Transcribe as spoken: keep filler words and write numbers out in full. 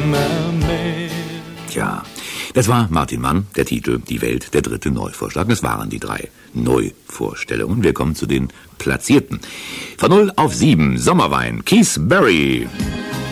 nimmer mehr. Tja, das war Martin Mann, der Titel Die Welt, der dritte Neuvorschlag. Das waren die drei Neuvorstellungen. Wir kommen zu den Platzierten. Von null auf sieben, Sommerwein, Keith Barry.